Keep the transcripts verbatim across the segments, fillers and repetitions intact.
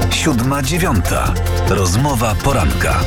Siódma dziewiąta. Rozmowa poranka.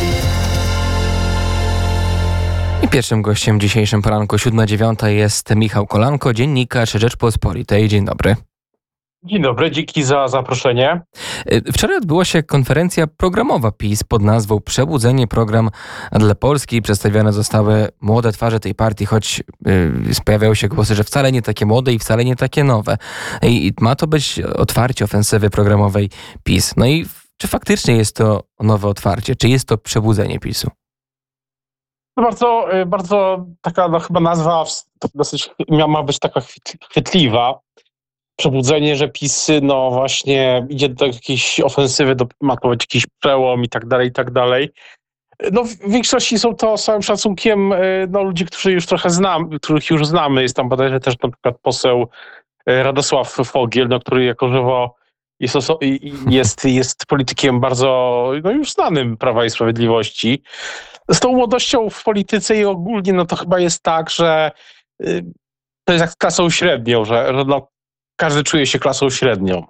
I pierwszym gościem dzisiejszym poranku siódma dziewiąta jest Michał Kolanko, dziennikarz Rzeczpospolitej. Dzień dobry. Dzień dobry, dzięki za zaproszenie. Wczoraj odbyła się konferencja programowa PiS pod nazwą Przebudzenie, program dla Polski. Przedstawione zostały młode twarze tej partii, choć yy, pojawiały się głosy, że wcale nie takie młode i wcale nie takie nowe. I, i ma to być otwarcie ofensywy programowej PiS. No i czy faktycznie jest to nowe otwarcie? Czy jest to przebudzenie PiSu? To bardzo, bardzo taka no, chyba nazwa dosyć ma być taka chwytliwa. Przebudzenie, że PiS no właśnie idzie do jakiejś ofensywy, do, ma to być jakiś przełom i tak dalej, i tak dalej. No w większości są to z całym szacunkiem no, ludzie, którzy już trochę znam, których już znamy. Jest tam bodajże też na przykład poseł Radosław Fogiel, no, który jako żywo jest, oso- jest, jest politykiem bardzo no, już znanym Prawa i Sprawiedliwości. Z tą młodością w polityce i ogólnie no to chyba jest tak, że y, to jest jak z klasą średnią, że, że no, każdy czuje się klasą średnią.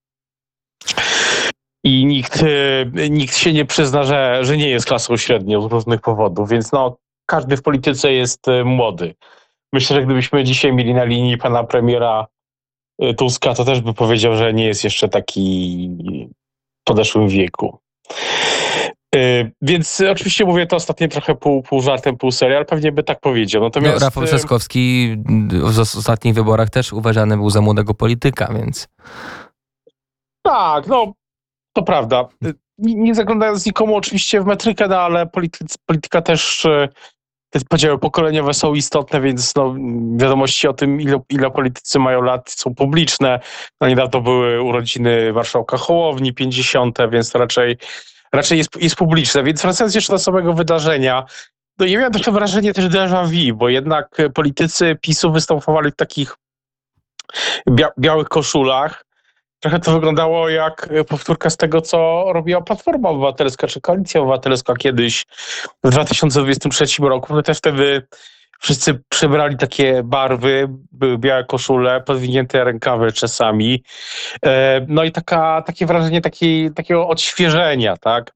I nikt, y, nikt się nie przyzna, że, że nie jest klasą średnią z różnych powodów, więc no każdy w polityce jest y, młody. Myślę, że gdybyśmy dzisiaj mieli na linii pana premiera y, Tuska, to też by powiedział, że nie jest jeszcze taki w podeszłym wieku. Yy, więc oczywiście mówię to ostatnio trochę pół, pół żartem, pół serio, ale pewnie by tak powiedział. Natomiast no, Rafał Trzaskowski w ostatnich wyborach też uważany był za młodego polityka, więc... Tak, no to prawda. Nie, nie zaglądając nikomu oczywiście w metrykę, no ale polityc, polityka też, te podziały pokoleniowe są istotne, więc no, wiadomości o tym, ile, ile politycy mają lat, są publiczne. No, niedawno były urodziny marszałka Hołowni, pięćdziesiąte, więc to raczej Raczej jest, jest publiczne, więc wracając jeszcze do samego wydarzenia, no ja miałem trochę wrażenie też déjà vu, bo jednak politycy PiSu występowali w takich bia- białych koszulach. Trochę to wyglądało jak powtórka z tego, co robiła Platforma Obywatelska czy Koalicja Obywatelska kiedyś w dwa tysiące dwudziestym trzecim roku. No też wtedy wszyscy przybrali takie barwy, były białe koszule, podwinięte rękawy czasami. No i taka, takie wrażenie takiej, takiego odświeżenia, tak?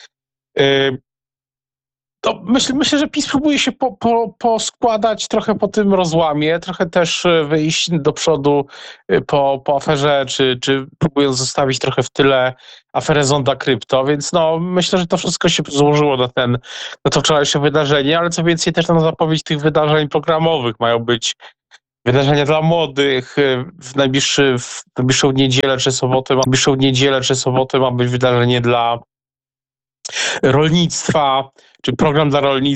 To myślę, myślę, że PiS próbuje się po, po, poskładać trochę po tym rozłamie, trochę też wyjść do przodu po, po aferze, czy, czy próbując zostawić trochę w tyle aferę Zonda Krypto, więc no myślę, że to wszystko się złożyło na, ten, na to wczorajsze wydarzenie, ale co więcej też na zapowiedź tych wydarzeń programowych mają być wydarzenia dla młodych. W, najbliższy, w najbliższą niedzielę czy sobotę, w najbliższą niedzielę czy sobotę ma być wydarzenie dla rolnictwa, czy program dla rolnictwa.